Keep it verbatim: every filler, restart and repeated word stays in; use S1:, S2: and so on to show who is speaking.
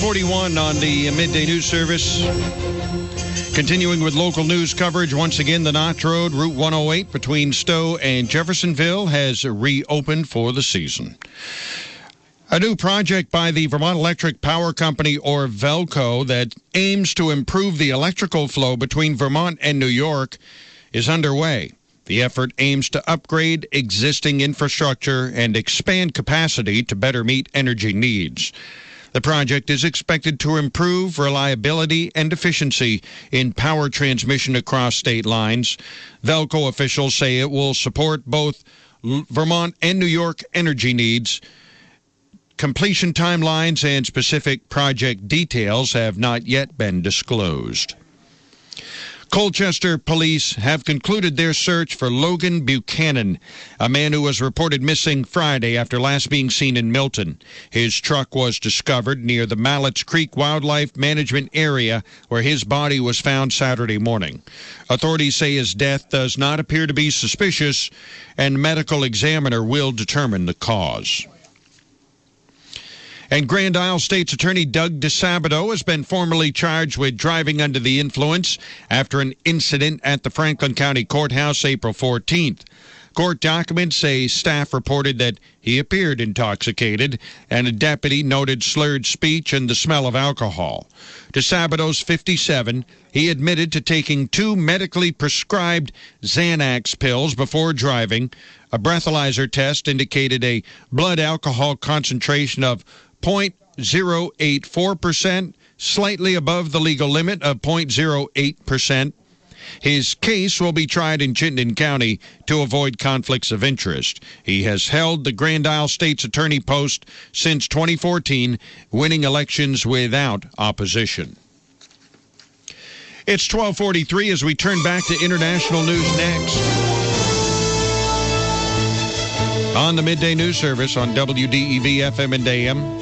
S1: forty-one on the Midday News Service. Continuing with local news coverage, once again, the Notch Road, Route one oh eight between Stowe and Jeffersonville has reopened for the season. A new project by the Vermont Electric Power Company, or VELCO, that aims to improve the electrical flow between Vermont and New York is underway. The effort aims to upgrade existing infrastructure and expand capacity to better meet energy needs. The project is expected to improve reliability and efficiency in power transmission across state lines. VELCO officials say it will support both Vermont and New York energy needs. Completion timelines and specific project details have not yet been disclosed. Colchester police have concluded their search for Logan Buchanan, a man who was reported missing Friday after last being seen in Milton. His truck was discovered near the Mallets Creek Wildlife Management Area, where his body was found Saturday morning. Authorities say his death does not appear to be suspicious, and medical examiner will determine the cause. And Grand Isle State's Attorney Doug DeSabato has been formally charged with driving under the influence after an incident at the Franklin County Courthouse April fourteenth. Court documents say staff reported that he appeared intoxicated, and a deputy noted slurred speech and the smell of alcohol. DeSabato's fifty-seven. He admitted to taking two medically prescribed Xanax pills before driving. A breathalyzer test indicated a blood alcohol concentration of zero point zero eight four percent, slightly above the legal limit of zero point zero eight percent. His case will be tried in Chittenden County to avoid conflicts of interest. He has held the Grand Isle State's attorney post since twenty fourteen, winning elections without opposition. It's twelve forty-three as we turn back to international news next. On the Midday News Service on W D E V F M and A M.